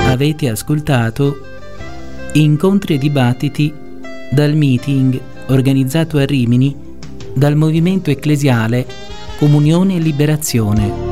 Avete ascoltato Incontri e dibattiti dal meeting organizzato a Rimini dal Movimento Ecclesiale Comunione e Liberazione.